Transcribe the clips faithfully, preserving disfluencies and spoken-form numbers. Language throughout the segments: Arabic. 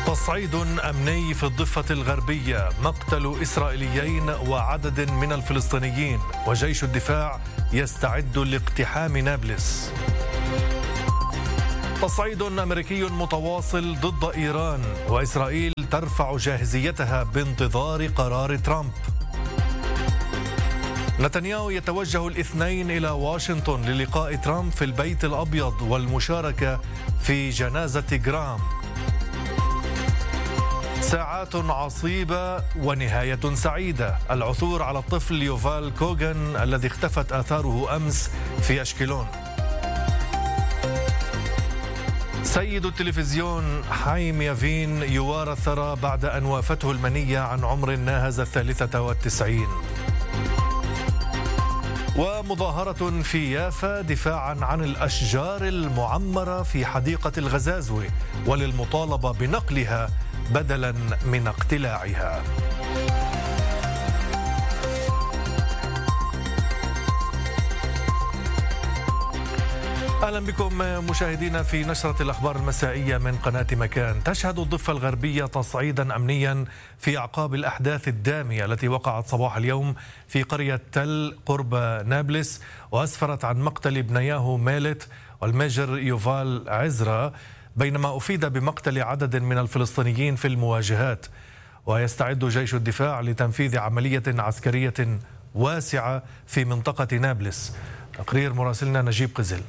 تصعيد أمني في الضفة الغربية، مقتل إسرائيليين وعدد من الفلسطينيين، وجيش الدفاع يستعد لاقتحام نابلس. تصعيد أمريكي متواصل ضد إيران، وإسرائيل ترفع جاهزيتها بانتظار قرار ترامب. نتنياهو يتوجه الاثنين إلى واشنطن للقاء ترامب في البيت الأبيض والمشاركة في جنازة جرام. ساعات عصيبة ونهاية سعيدة، العثور على الطفل يوفال كوغان الذي اختفت آثاره أمس في أشكيلون. سيد التلفزيون حايم يافين يوارى الثرى بعد أن وافته المنية عن عمر ناهز الثالثة والتسعين. ومظاهرة في يافا دفاعا عن الأشجار المعمرة في حديقة الغزازوي وللمطالبة بنقلها بدلا من اقتلاعها. أهلا بكم مشاهدينا في نشرة الأخبار المسائية من قناة مكان. تشهد الضفة الغربية تصعيدا أمنيا في أعقاب الأحداث الدامية التي وقعت صباح اليوم في قرية تل قرب نابلس، وأسفرت عن مقتل ابنياه ميلت والميجر يوفال عزرا، بينما أفيد بمقتل عدد من الفلسطينيين في المواجهات. ويستعد جيش الدفاع لتنفيذ عملية عسكرية واسعة في منطقة نابلس. تقرير مراسلنا نجيب قزل.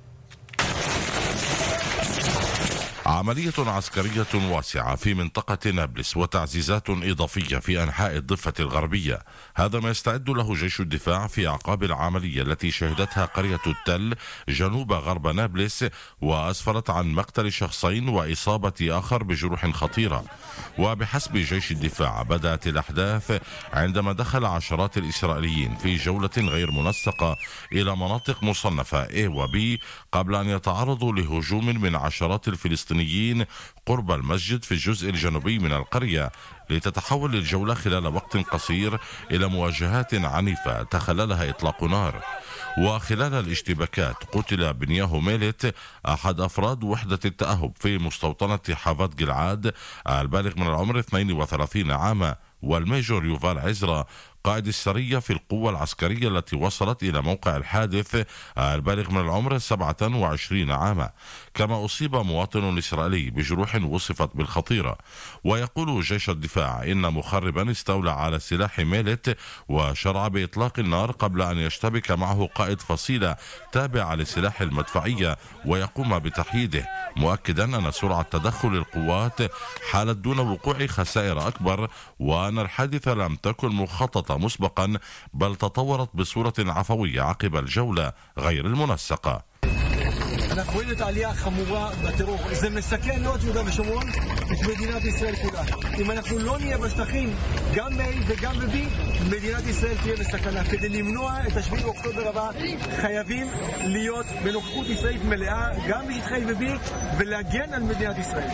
عملية عسكرية واسعة في منطقة نابلس وتعزيزات إضافية في أنحاء الضفة الغربية، هذا ما يستعد له جيش الدفاع في أعقاب العملية التي شهدتها قرية التل جنوب غرب نابلس، وأسفرت عن مقتل شخصين وإصابة آخر بجروح خطيرة. وبحسب جيش الدفاع بدأت الأحداث عندما دخل عشرات الإسرائيليين في جولة غير منسقة إلى مناطق مصنفة A و B قبل أن يتعرضوا لهجوم من عشرات الفلسطينيين قرب المسجد في الجزء الجنوبي من القرية، لتتحول الجولة خلال وقت قصير إلى مواجهات عنيفة تخللها إطلاق نار. وخلال الاشتباكات قتل بنياه ميلت أحد أفراد وحدة التأهب في مستوطنة حافظ جلعاد البالغ من العمر اثنين وثلاثين عاما، والميجور يوفال عزرا قائد السرية في القوة العسكرية التي وصلت إلى موقع الحادث البالغ من العمر سبعة وعشرين عاما. كما أصيب مواطن إسرائيلي بجروح وصفت بالخطيرة. ويقول جيش الدفاع إن مخربا استولى على سلاح ميلت وشرع بإطلاق النار قبل أن يشتبك معه قائد فصيلة تابعة لسلاح المدفعية ويقوم بتحييده، مؤكدا أن سرعة تدخل القوات حالت دون وقوع خسائر أكبر، وأن الحادثة لم تكن مخططة مسبقا بل תطورت بصورة عفوية عقب الجولة غير المنسقة. אנחנו רואים את העלייה החמורה בטרור. זה מסכן לא את יהודה ושומרון, את מדינת ישראל כולה. אם אנחנו לא נהיה בשטחים, גם ב-A וגם ב-B, מדינת ישראל תהיה בסכנה. כדי למנוע את השביעי באוקטובר הבא, חייבים להיות בנוכחות ישראלית מלאה, גם בשטחי ב-B, ולהגן על מדינת ישראל.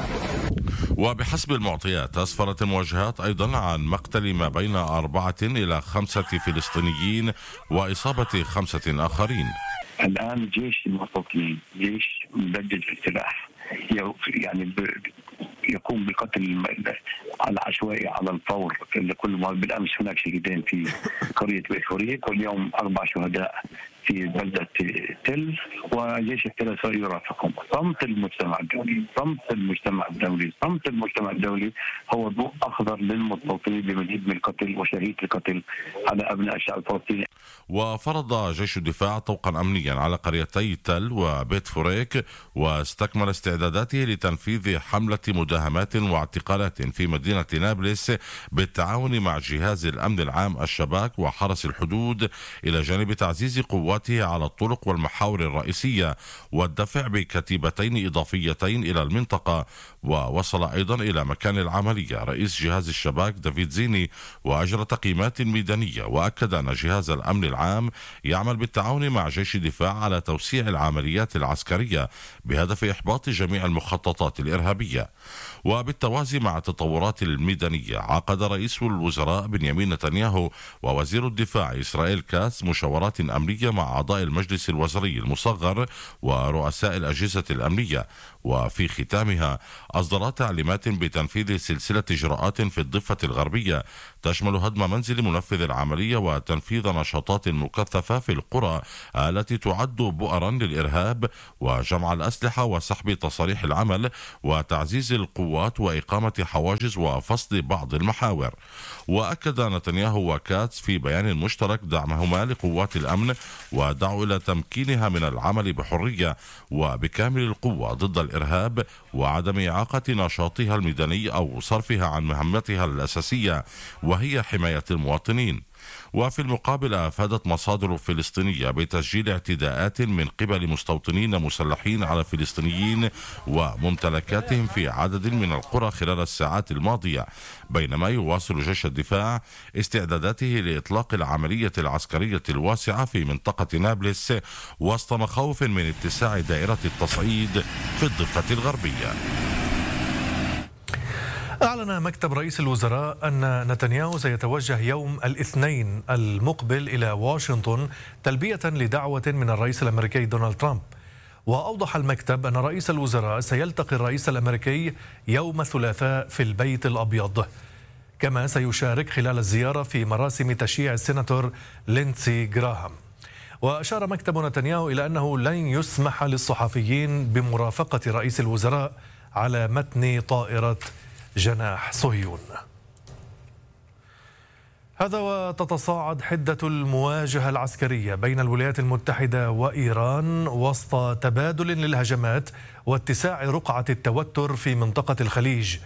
وبحسب المعطيات أسفرت المواجهات أيضا عن مقتل ما بين أربعة إلى خمسة فلسطينيين وإصابة خمسة آخرين. الآن جيش المستوطنين جيش مدجج في السلاح، يعني يقوم بقتل العشوائي على الفور. كل ما بالأمس هناك شهيدين في قرية بيت فريق، واليوم أربع شهداء في بلدة تل، وجيش الثلاثاء يرافقهم. صمت المجتمع الدولي، صمت المجتمع الدولي، صمت المجتمع الدولي هو ضوء أخضر للمستوطنين بمزيد من القتل وشهيد القتل على أبناء الشعب الفلسطيني. وفرض جيش الدفاع طوقا أمنيا على قريتي تل وبيت فريك، واستكمل استعداداته لتنفيذ حملة مداهمات واعتقالات في مدينة نابلس بالتعاون مع جهاز الأمن العام الشباك وحرس الحدود، إلى جانب تعزيز قواته على الطرق والمحاور الرئيسية والدفع بكتيبتين إضافيتين إلى المنطقة. ووصل أيضا إلى مكان العملية رئيس جهاز الشباك دافيد زيني وأجرى تقييمات ميدانية، وأكد أن جهاز الأمن العام يعمل بالتعاون مع جيش الدفاع على توسيع العمليات العسكرية بهدف إحباط جميع المخططات الإرهابية. وبالتوازي مع التطورات الميدانية عقد رئيس الوزراء بنيامين نتنياهو ووزير الدفاع إسرائيل كاتس مشاورات أمنية مع مع أعضاء المجلس الوزاري المصغر ورؤساء الأجهزة الأمنية. وفي ختامها أصدرت تعليمات بتنفيذ سلسلة إجراءات في الضفة الغربية تشمل هدم منزل منفذ العملية وتنفيذ نشاطات مكثفة في القرى التي تعد بؤرا للإرهاب وجمع الأسلحة وسحب تصاريح العمل وتعزيز القوات وإقامة حواجز وفصل بعض المحاور. وأكد نتنياهو وكاتس في بيان مشترك دعمهما لقوات الأمن ودعوا إلى تمكينها من العمل بحرية وبكامل القوة ضد الإرهاب وعدم إعاقة نشاطها الميداني أو صرفها عن مهمتها الأساسية وهي حماية المواطنين. وفي المقابل أفادت مصادر فلسطينية بتسجيل اعتداءات من قبل مستوطنين مسلحين على فلسطينيين وممتلكاتهم في عدد من القرى خلال الساعات الماضية، بينما يواصل جيش الدفاع استعداداته لإطلاق العملية العسكرية الواسعة في منطقة نابلس وسط مخاوف من اتساع دائرة التصعيد في الضفة الغربية. أعلن مكتب رئيس الوزراء أن نتنياهو سيتوجه يوم الاثنين المقبل إلى واشنطن تلبية لدعوة من الرئيس الأمريكي دونالد ترامب. وأوضح المكتب أن رئيس الوزراء سيلتقي الرئيس الأمريكي يوم الثلاثاء في البيت الأبيض، كما سيشارك خلال الزيارة في مراسم تشييع السيناتور ليندسي جراهام. وأشار مكتب نتنياهو إلى أنه لن يسمح للصحفيين بمرافقة رئيس الوزراء على متن طائرة جناح صهيون. هذا وتتصاعد حدة المواجهة العسكرية بين الولايات المتحدة وإيران وسط تبادل للهجمات واتساع رقعة التوتر في منطقة الخليج.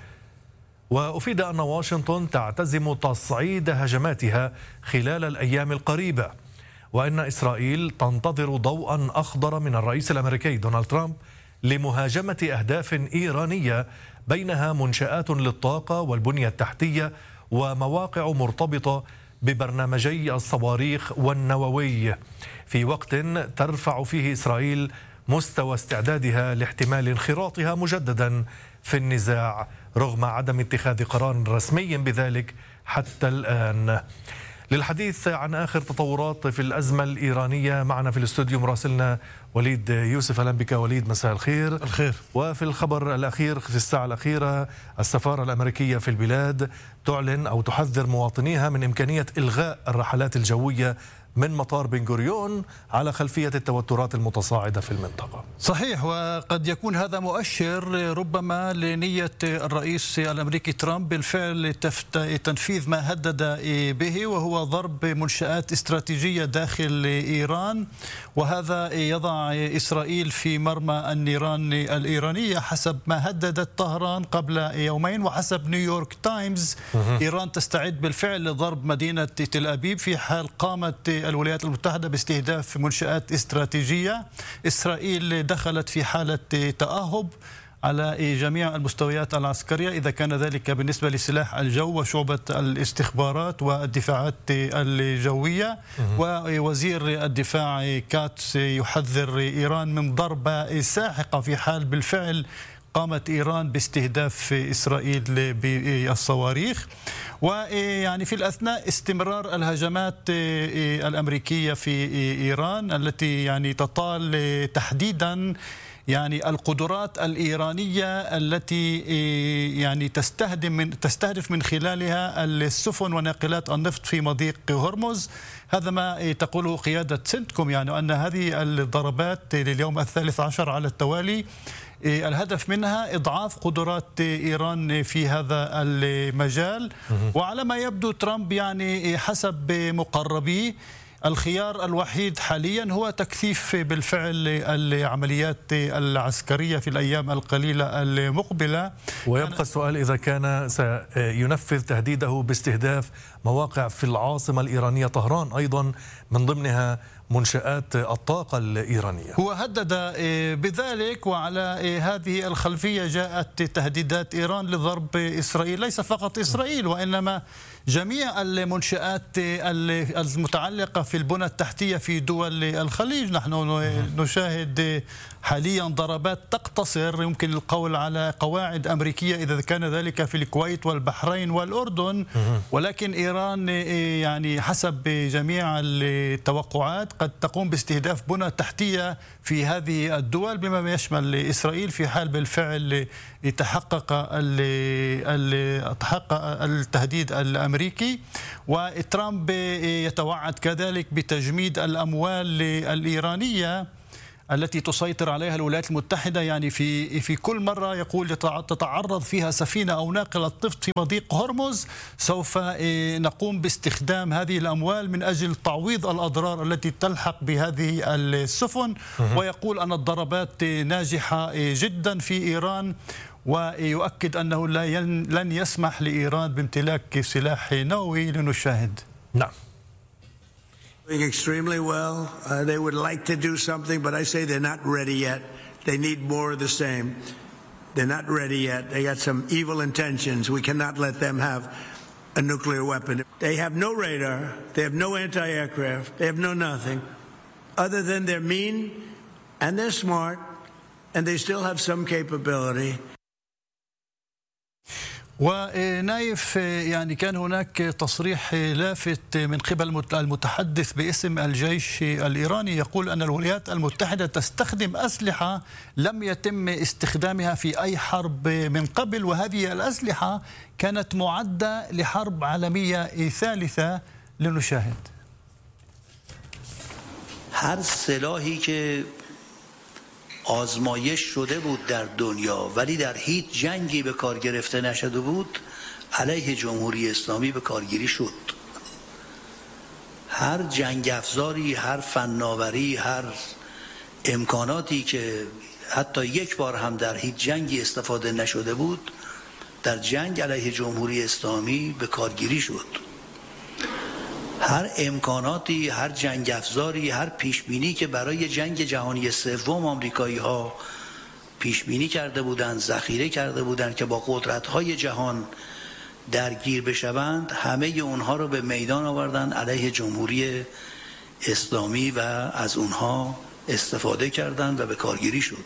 وأفيد أن واشنطن تعتزم تصعيد هجماتها خلال الأيام القريبة، وأن إسرائيل تنتظر ضوءا أخضر من الرئيس الأمريكي دونالد ترامب لمهاجمة أهداف إيرانية بينها منشآت للطاقة والبنية التحتية ومواقع مرتبطة ببرنامجي الصواريخ والنووي، في وقت ترفع فيه إسرائيل مستوى استعدادها لاحتمال انخراطها مجددا في النزاع رغم عدم اتخاذ قرار رسمي بذلك حتى الآن. للحديث عن آخر تطورات في الأزمة الإيرانية معنا في الاستوديو مراسلنا وليد يوسف. أهلا بك وليد، مساء الخير. الخير. وفي الخبر الأخير في الساعة الأخيرة السفارة الأمريكية في البلاد تعلن أو تحذر مواطنيها من إمكانية إلغاء الرحلات الجوية من مطار بن غوريون على خلفية التوترات المتصاعدة في المنطقة. صحيح، وقد يكون هذا مؤشر ربما لنية الرئيس الأمريكي ترامب بالفعل تنفيذ ما هدد به، وهو ضرب منشآت استراتيجية داخل إيران، وهذا يضع إسرائيل في مرمى النيران الإيرانية حسب ما هددت طهران قبل يومين. وحسب نيويورك تايمز إيران تستعد بالفعل لضرب مدينة تل أبيب في حال قامت الولايات المتحدة باستهداف منشآت استراتيجية. إسرائيل دخلت في حالة تأهب على جميع المستويات العسكرية، إذا كان ذلك بالنسبة لسلاح الجو وشعبة الاستخبارات والدفاعات الجوية. ووزير الدفاع كاتس يحذر إيران من ضربة ساحقة في حال بالفعل قامت إيران باستهداف إسرائيل بالصواريخ. ويعني في الأثناء استمرار الهجمات الأمريكية في إيران التي يعني تطال تحديدا يعني القدرات الإيرانية التي يعني تستهدف من تستهدف من خلالها السفن وناقلات النفط في مضيق هرمز. هذا ما تقوله قيادة سنتكوم، يعني أن هذه الضربات لليوم الثالث عشر على التوالي الهدف منها إضعاف قدرات إيران في هذا المجال. وعلى ما يبدو ترامب يعني حسب مقربيه الخيار الوحيد حاليا هو تكثيف بالفعل العمليات العسكرية في الأيام القليلة المقبلة. ويبقى السؤال إذا كان سينفذ تهديده باستهداف مواقع في العاصمة الإيرانية طهران أيضا من ضمنها منشآت الطاقة الإيرانية. هو هدد بذلك، وعلى هذه الخلفية جاءت تهديدات إيران لضرب إسرائيل، ليس فقط إسرائيل وإنما جميع المنشآت المتعلقة في البنى التحتية في دول الخليج. نحن نشاهد حاليا ضربات تقتصر يمكن القول على قواعد أمريكية إذا كان ذلك في الكويت والبحرين والأردن، ولكن إيران يعني حسب جميع التوقعات قد تقوم باستهداف بنى تحتية في هذه الدول بما يشمل إسرائيل في حال بالفعل يتحقق تحقق التهديد الأمريكي. وترامب يتوعد كذلك بتجميد الأموال الإيرانية التي تسيطر عليها الولايات المتحدة. يعني في في كل مرة يقول تتعرض فيها سفينة أو ناقلة نفط في مضيق هرمز سوف نقوم باستخدام هذه الأموال من أجل تعويض الأضرار التي تلحق بهذه السفن. ويقول أن الضربات ناجحة جدا في إيران، ويؤكد أنه لن يسمح لإيران بامتلاك سلاح نووي. لنشاهد. نعم. Doing extremely well. Uh, they would like to do something, but I say they're not ready yet. They need more of the same. They're not ready yet. They got some evil intentions. We cannot let them have a nuclear weapon. They have no radar. They have no anti-aircraft. They have no nothing. Other than they're mean and they're smart and they still have some capability. ونايف يعني كان هناك تصريح لافت من قبل المتحدث باسم الجيش الإيراني يقول أن الولايات المتحدة تستخدم أسلحة لم يتم استخدامها في أي حرب من قبل، وهذه الأسلحة كانت معدة لحرب عالمية ثالثة. لنشاهد. هر سلاحی که آزمایش شده بود در دنیا ولی در هیچ جنگی به کار گرفته نشده بود علیه جمهوری اسلامی به کارگیری شد. هر جنگ افزاری، هر فناوری، هر امکاناتی که حتی یک بار هم در هیچ جنگی استفاده نشده بود در جنگ علیه جمهوری اسلامی به کارگیری شد. هر امکاناتی، هر جنگ افزاری، هر پیشبینی که برای جنگ جهانی سوم آمریکایی ها پیشبینی کرده بودند، ذخیره کرده بودند که با قدرت‌های جهان درگیر بشوند، همه اونها رو به میدان آوردن علیه جمهوری اسلامی و از اونها استفاده کردند و به کارگیری شد.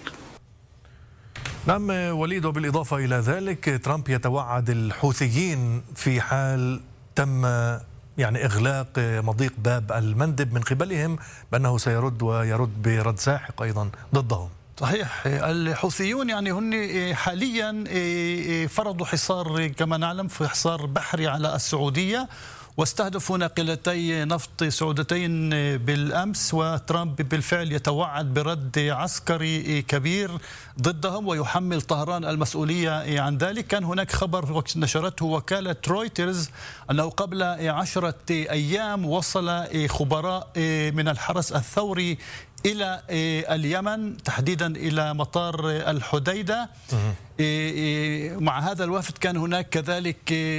نعم وليد، وبالإضافة إلى ذلك ترامب يتوعد الحوثيين في حال تم يعني إغلاق مضيق باب المندب من قبلهم بأنه سيرد ويرد برد ساحق أيضا ضدهم. صحيح. الحوثيون يعني هن حاليا فرضوا حصار كما نعلم في حصار بحري على السعودية، واستهدفوا ناقلتي نفط سعودتين بالأمس، وترامب بالفعل يتوعد برد عسكري كبير ضدهم ويحمل طهران المسؤولية عن ذلك. كان هناك خبر نشرته وكالة رويترز أنه قبل عشرة أيام وصل خبراء من الحرس الثوري إلى اليمن تحديدا إلى مطار الحديدة. مع هذا الوفد كان هناك كذلك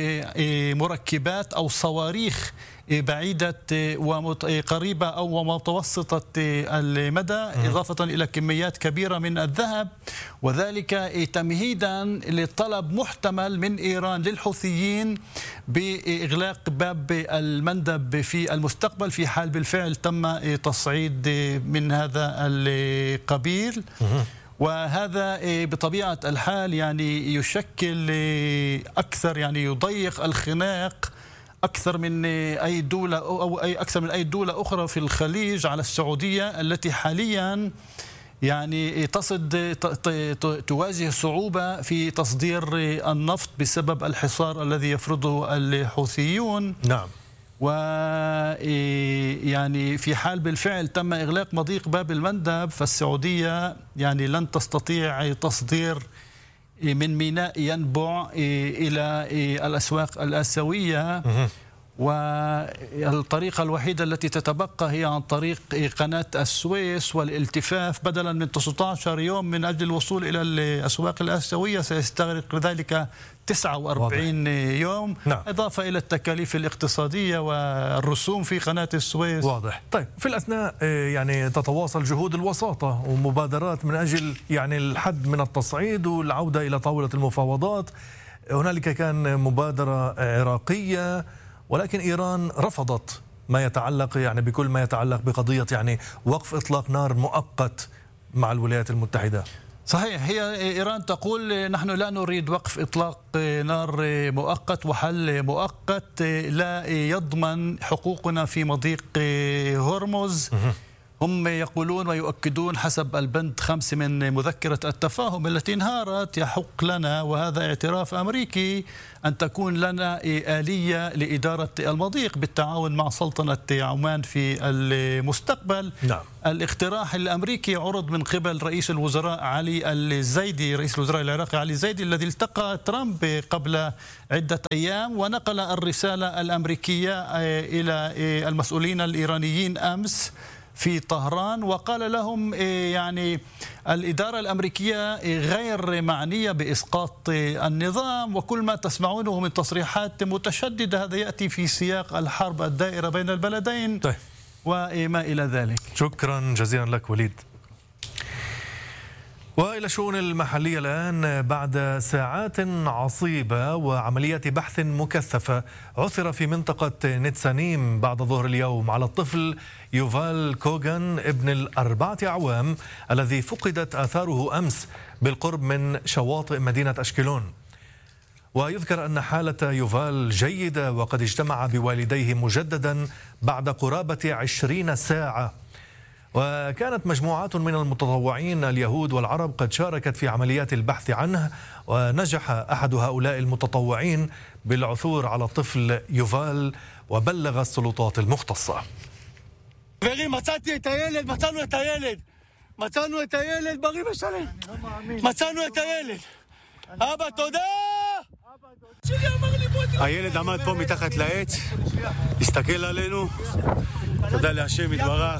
مركبات أو صواريخ بعيدة وقريبة أو متوسطة المدى، إضافة إلى كميات كبيرة من الذهب، وذلك تمهيدا لطلب محتمل من إيران للحوثيين بإغلاق باب المندب في المستقبل في حال بالفعل تم تصعيد من هذا القبيل. وهذا بطبيعة الحال يعني يشكل أكثر، يعني يضيق الخناق أكثر من أي دولة أو أي أكثر من أي دولة أخرى في الخليج على السعودية التي حاليا يعني تصد تواجه صعوبة في تصدير النفط بسبب الحصار الذي يفرضه الحوثيون. نعم. ويعني في حال بالفعل تم إغلاق مضيق باب المندب فالسعودية يعني لن تستطيع تصدير من ميناء ينبع إلى الأسواق الآسيوية، والطريقة الوحيدة التي تتبقى هي عن طريق قناة السويس والالتفاف بدلا من تسعة عشر يوم من أجل الوصول إلى الأسواق الآسيوية سيستغرق ذلك تسعة وأربعين يوم. نعم. إضافة إلى التكاليف الاقتصادية والرسوم في قناة السويس. واضح. طيب في الأثناء يعني تتواصل جهود الوساطة ومبادرات من أجل يعني الحد من التصعيد والعودة إلى طاولة المفاوضات. هنالك كان مبادرة عراقية ولكن إيران رفضت ما يتعلق يعني بكل ما يتعلق بقضية يعني وقف إطلاق نار مؤقت مع الولايات المتحدة. صحيح. هي إيران تقول نحن لا نريد وقف إطلاق نار مؤقت وحل مؤقت لا يضمن حقوقنا في مضيق هرمز. هم يقولون ويؤكدون حسب البند خمسة من مذكرة التفاهم التي انهارت يحق لنا، وهذا اعتراف أمريكي، أن تكون لنا آلية لإدارة المضيق بالتعاون مع سلطنة عمان في المستقبل. نعم. الاقتراح الأمريكي عرض من قبل رئيس الوزراء علي الزيدي، رئيس الوزراء العراقي علي الزيدي، الذي التقى ترامب قبل عدة أيام ونقل الرسالة الأمريكية إلى المسؤولين الإيرانيين أمس في طهران، وقال لهم يعني الإدارة الأمريكية غير معنية بإسقاط النظام، وكل ما تسمعونه من تصريحات متشددة هذا يأتي في سياق الحرب الدائرة بين البلدين. طيب. وما إلى ذلك. شكرا جزيلا لك وليد. وإلى الشؤون المحلية الآن. بعد ساعات عصيبة وعمليات بحث مكثفة عثر في منطقة نتسانيم بعد ظهر اليوم على الطفل يوفال كوغان ابن الأربعة أعوام الذي فقدت آثاره أمس بالقرب من شواطئ مدينة أشكلون. ويذكر أن حالة يوفال جيدة وقد اجتمع بوالديه مجددا بعد قرابة عشرين ساعة. وكانت مجموعات من المتطوعين اليهود والعرب قد شاركت في عمليات البحث عنه، ونجح أحد هؤلاء المتطوعين بالعثور على الطفل يوفال وبلغ السلطات المختصة. מצאתי את הילד, מצאנו את הילד, מצאנו את הילד, בריא ושלם, מצאנו את הילד. אבא, תודה! הילד עמד פה מתחת לעץ, הסתכל עלינו, תודה להשם יתברך.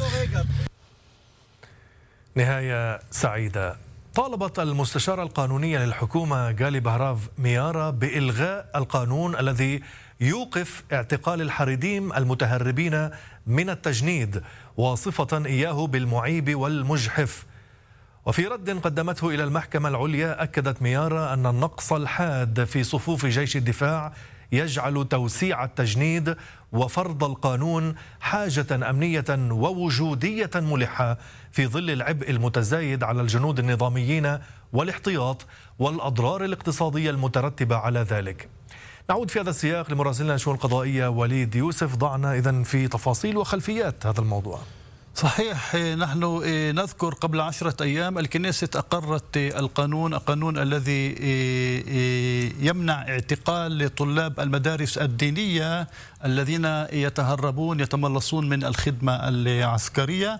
نهاية سعيدة. طالبت المستشارة القانونية للحكومة غالي بهراف ميارا بإلغاء القانون الذي يوقف اعتقال الحريديم المتهربين من التجنيد، واصفة إياه بالمعيب والمجحف. وفي رد قدمته إلى المحكمة العليا أكدت ميارا أن النقص الحاد في صفوف جيش الدفاع يجعل توسيع التجنيد وفرض القانون حاجة أمنية ووجودية ملحة في ظل العبء المتزايد على الجنود النظاميين والاحتياط والأضرار الاقتصادية المترتبة على ذلك. نعود في هذا السياق لمراسلنا الشؤون القضائية وليد يوسف. ضعنا إذن في تفاصيل وخلفيات هذا الموضوع. صحيح. نحن نذكر قبل عشرة أيام الكنيسة أقرت القانون القانون الذي يمنع اعتقال طلاب المدارس الدينية الذين يتهربون يتملصون من الخدمة العسكرية.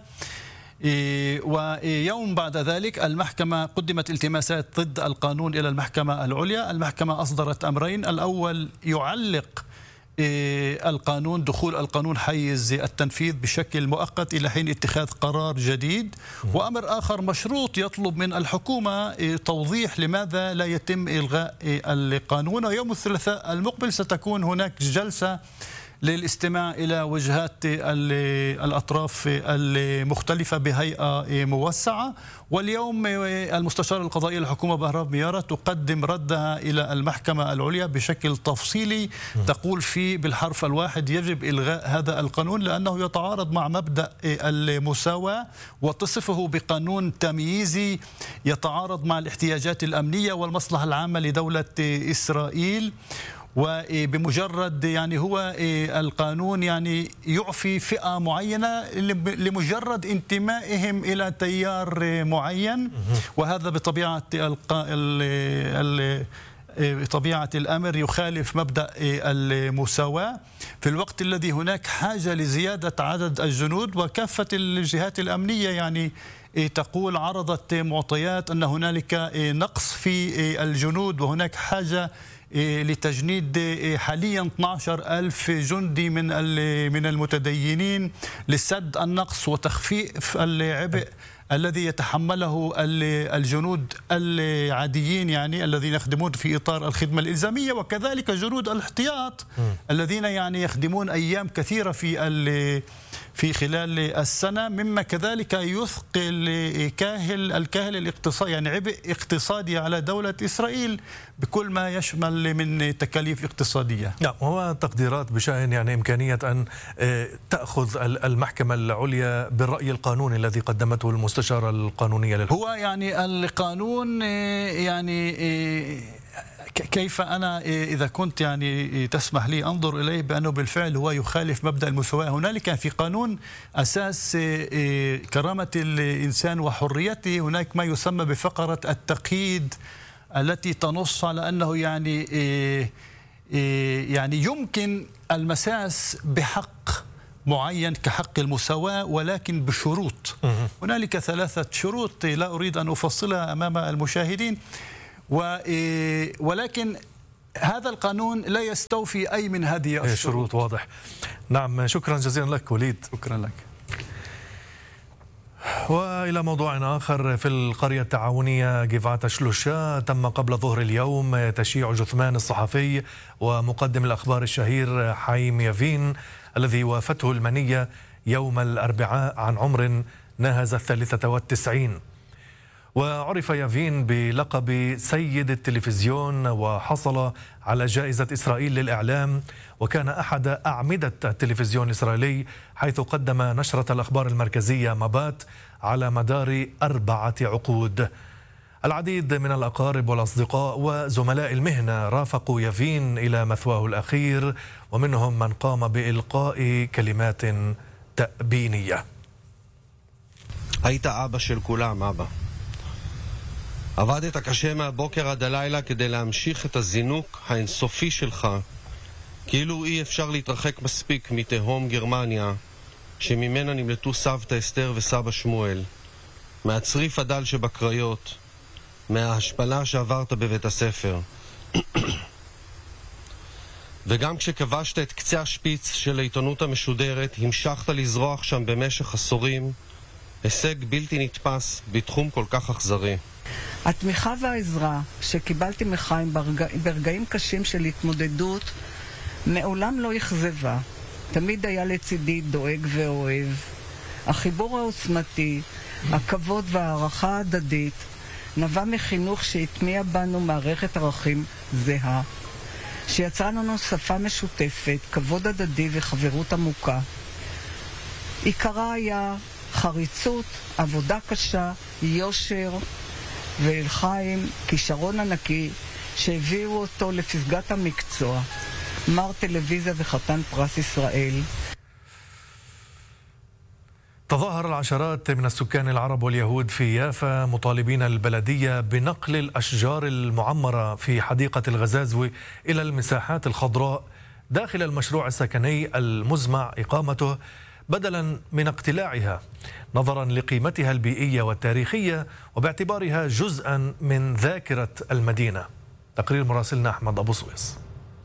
ويوم بعد ذلك المحكمة قدمت التماسات ضد القانون إلى المحكمة العليا. المحكمة أصدرت أمرين: الأول يعلق القانون دخول القانون حيز التنفيذ بشكل مؤقت إلى حين اتخاذ قرار جديد، وأمر آخر مشروط يطلب من الحكومة توضيح لماذا لا يتم إلغاء القانون. ويوم الثلاثاء المقبل ستكون هناك جلسة للاستماع إلى وجهات الأطراف المختلفة بهيئة موسعة. واليوم المستشار القضائي للحكومة بهراف ميارا تقدم ردها إلى المحكمة العليا بشكل تفصيلي، تقول فيه بالحرف الواحد يجب إلغاء هذا القانون لأنه يتعارض مع مبدأ المساواة، وتصفه بقانون تمييزي يتعارض مع الاحتياجات الأمنية والمصلحة العامة لدولة إسرائيل. وبمجرد يعني هو القانون يعني يعفي فئة معينة لمجرد انتمائهم إلى تيار معين، وهذا بطبيعة بطبيعة الأمر يخالف مبدأ المساواة في الوقت الذي هناك حاجة لزيادة عدد الجنود. وكافة الجهات الأمنية يعني تقول عرضت معطيات أن هنالك نقص في الجنود وهناك حاجة لتجنيد حاليا اثني عشر ألف جندي من من المتدينين لسد النقص وتخفيف العبء الذي يتحمله الجنود العاديين يعني الذين يخدمون في إطار الخدمة الإلزامية، وكذلك جنود الاحتياط الذين يعني يخدمون أيام كثيرة في في خلال السنة، مما كذلك يثقل كاهل الكاهل الاقتصادي يعني عبء اقتصادي على دولة إسرائيل بكل ما يشمل من تكاليف اقتصادية. نعم، وهو تقديرات بشأن يعني إمكانية أن تأخذ المحكمة العليا بالرأي القانوني الذي قدمته المستشار المستشارة القانونية للحكومة. هو يعني القانون يعني كيف أنا إذا كنت يعني تسمح لي أنظر إليه بأنه بالفعل هو يخالف مبدأ المساواة. هنالك في قانون أساس كرامة الإنسان وحريته هناك ما يسمى بفقرة التقييد التي تنص على أنه يعني يعني يمكن المساس بحق معين كحق المساواة ولكن بشروط. هنالك ثلاثة شروط لا أريد أن أفصلها أمام المشاهدين، ولكن هذا القانون لا يستوفي أي من هذه الشروط. واضح. نعم، شكرا جزيلا لك وليد. شكرا لك. وإلى موضوع آخر، في القرية التعاونية جيفاتا شلوشا تم قبل ظهر اليوم تشييع جثمان الصحفي ومقدم الأخبار الشهير حايم يافين الذي وافته المنية يوم الأربعاء عن عمر ناهز الثالثة والتسعين. وعرف يافين بلقب سيد التلفزيون وحصل على جائزة إسرائيل للإعلام، وكان أحد أعمدة التلفزيون الإسرائيلي حيث قدم نشرة الأخبار المركزية مبات على مدار أربعة عقود. العديد من الأقارب والأصدقاء وزملاء المهنة רافقوا يافين إلى مثواه الأخير، ومنهم من قام بإلقاء كلمات تأبينية. היית אבא של כולם, אבא. עבדת קשה מהבוקר עד הלילה כדי להמשיך את הזינוק האינסופי שלך, כאילו אי אפשר להתרחק מספיק מתהום גרמניה, שממנה נמלטו סבתא אסתר וסבא שמואל, מהצריף הדל שבקריות, מההשפלה שעברת בבית הספר. וגם כשכבשת את קצה השפיץ של העיתונות המשודרת, המשכת לזרוח שם במשך עשורים, הישג בלתי נתפס בתחום כל כך אכזרי. התמיכה והעזרה שקיבלתי מחיים ברגעים קשים של התמודדות מעולם לא אכזבה. תמיד היה לצידי דואג ואוהב. החיבור העוצמתי, הכבוד והערכה ההדדית נבע מחינוך שהטמיע בנו מערכת ערכים זהה, שיצרה לנו שפה משותפת, כבוד הדדי וחברות עמוקה. עיקרה היה חריצות, עבודה קשה, יושר ולחיים, כישרון ענקי שהביאו אותו לפסגת המקצוע, מר טלוויזיה וחתן פרס ישראל. تظاهر العشرات من السكان العرب واليهود في يافا مطالبين البلدية بنقل الأشجار المعمرة في حديقة الغزازوي إلى المساحات الخضراء داخل المشروع السكني المزمع إقامته بدلا من اقتلاعها، نظرا لقيمتها البيئية والتاريخية وباعتبارها جزءا من ذاكرة المدينة. تقرير مراسلنا أحمد أبو سويس.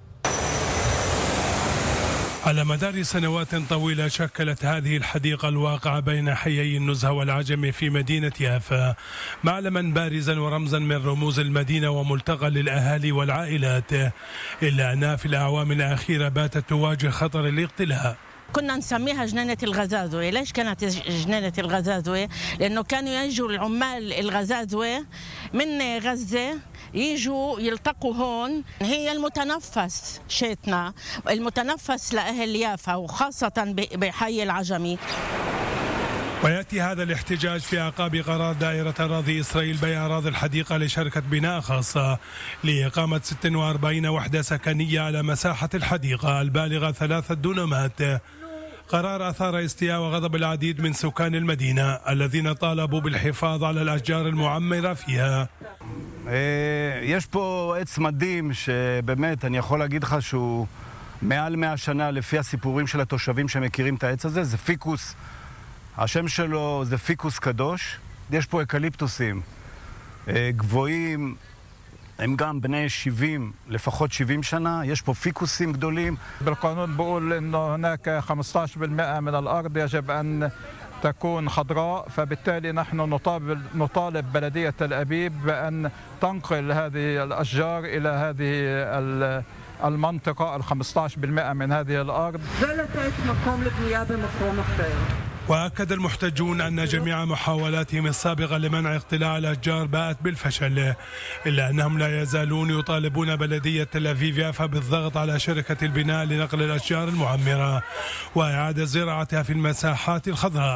على مدار سنوات طويلة شكلت هذه الحديقة الواقعة بين حيي النزهة والعجم في مدينة يافا معلما بارزا ورمزا من رموز المدينة وملتقى للأهالي والعائلات، إلا أنها في الأعوام الأخيرة باتت تواجه خطر الاقتلاع. كنا نسميها جنينة الغزازوة. ليش كانت جنينة الغزازوة؟ لأنه كانوا يجوا العمال الغزازوة من غزة يجوا يلتقوا هون. هي المتنفس شيتنا، المتنفس لأهل يافا وخاصة بحي العجمي. ويأتي هذا الاحتجاج في أعقاب قرار دائرة أراضي إسرائيل بيع أراضي الحديقة لشركة بناء خاصة لإقامة ست وأربعين وحدة سكنية على مساحة الحديقة البالغة ثلاثة دونمات. قرار أثار استياء وغضب العديد من سكان المدينة الذين طالبوا بالحفاظ على الأشجار المعمرة فيها. יש פה עץ מדהים שבאמת אני יכול להגיד לך שהוא מעל מאה שנה לפי הסיפורים של התושבים שמכירים את העץ הזה. זה פיקוס, השם שלו זה פיקוס קדוש. יש פה אקליפטוסים גבוהים, הם גם בני שבעים, לפחות שבעים שנה. יש פה פיקוסים גדולים. بالقانون بقول انه هناك خمسة عشر بالمئة من الارض يجب ان تكون خضراء، فبالتالي نحن نطالب نطالب بلدية تل أبيب بأن تنقل هذه الأشجار إلى هذه المنطقة ال خمسة عشر بالمئة من هذه الأرض. ולתת מקום לבנייה במקום אחר. وأكد المحتجون أن جميع محاولاتهم السابقة لمنع اقتلاع الأشجار باءت بالفشل، إلا أنهم لا يزالون يطالبون بلدية تل أبيب يافا بالضغط على شركة البناء لنقل الأشجار المعمرة وإعادة زراعتها في المساحات الخضراء،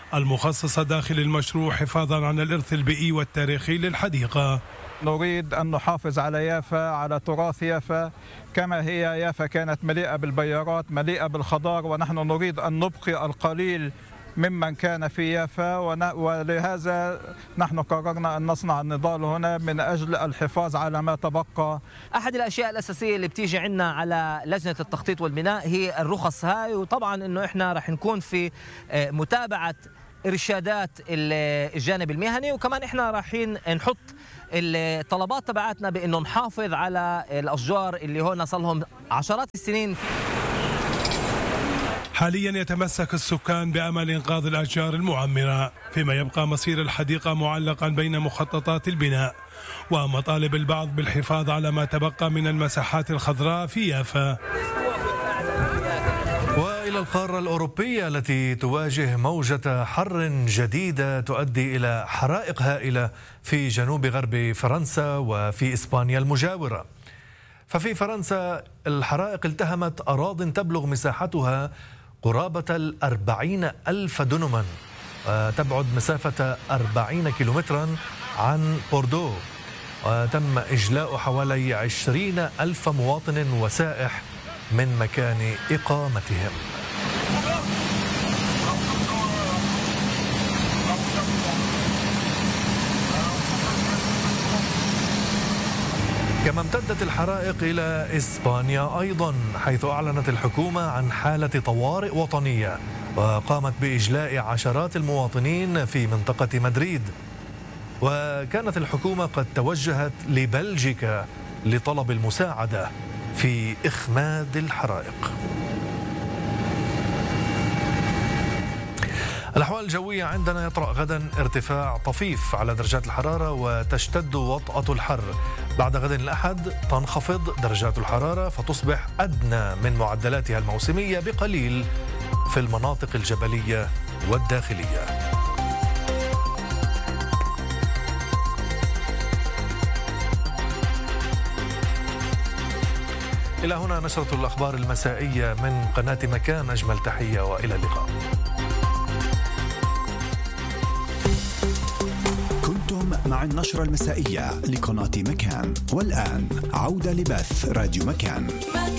المخصصة داخل المشروع حفاظا على الإرث البيئي والتاريخي للحديقة. نريد أن نحافظ على يافا، على تراث يافا كما هي. يافا كانت مليئة بالبيارات، مليئة بالخضار، ونحن نريد أن نبقي القليل ممن كان في يافا، ولهذا نحن قررنا أن نصنع النضال هنا من أجل الحفاظ على ما تبقى. أحد الأشياء الأساسية اللي بتيجي عنا على لجنة التخطيط والبناء هي الرخص هاي، وطبعا أنه إحنا رح نكون في متابعة إرشادات الجانب المهني، وكمان إحنا رايحين نحط الطلبات تبعاتنا بأنه نحافظ على الأشجار اللي هون صار لهم عشرات السنين. حاليا يتمسك السكان بأمل إنقاذ الأشجار المعمرة، فيما يبقى مصير الحديقة معلقا بين مخططات البناء ومطالب البعض بالحفاظ على ما تبقى من المساحات الخضراء في يافا. وإلى القارة الأوروبية التي تواجه موجة حر جديدة تؤدي إلى حرائق هائلة في جنوب غرب فرنسا وفي إسبانيا المجاورة. ففي فرنسا الحرائق التهمت أراضٍ تبلغ مساحتها قرابة الأربعين ألف دنما، تبعد مسافة أربعين كيلومترا عن بوردو، وتم إجلاء حوالي عشرين ألف مواطن وسائح من مكان إقامتهم. كما امتدت الحرائق إلى إسبانيا أيضا، حيث أعلنت الحكومة عن حالة طوارئ وطنية وقامت بإجلاء عشرات المواطنين في منطقة مدريد. وكانت الحكومة قد توجهت لبلجيكا لطلب المساعدة في إخماد الحرائق. الأحوال الجوية عندنا: يطرأ غدا ارتفاع طفيف على درجات الحرارة وتشتد وطأة الحر. بعد غد الأحد تنخفض درجات الحرارة فتصبح أدنى من معدلاتها الموسمية بقليل في المناطق الجبلية والداخلية. إلى هنا نشرة الأخبار المسائية من قناة مكان. أجمل تحية وإلى اللقاء. كنتم مع النشرة المسائية لقناة مكان، والآن عودة لبث راديو مكان.